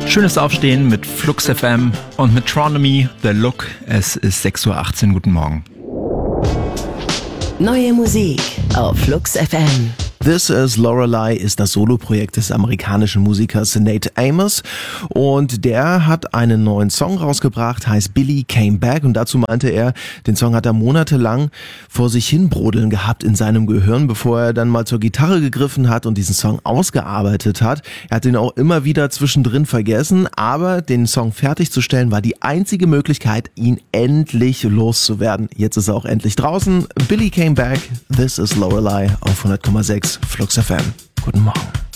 Schönes Aufstehen mit Flux FM und mit Tronomy, The Look. Es ist 6.18 Uhr. Guten Morgen. Neue Musik auf Flux FM. This is Lorelei ist das Soloprojekt des amerikanischen Musikers Nate Amos und der hat einen neuen Song rausgebracht, heißt Billy Came Back, und dazu meinte er, den Song hat er monatelang vor sich hin brodeln gehabt in seinem Gehirn, bevor er dann mal zur Gitarre gegriffen hat und diesen Song ausgearbeitet hat. Er hat ihn auch immer wieder zwischendrin vergessen, aber den Song fertigzustellen war die einzige Möglichkeit, ihn endlich loszuwerden. Jetzt ist er auch endlich draußen. Billy Came Back, This is Lorelei auf 100,6 Flux FM. Guten Morgen.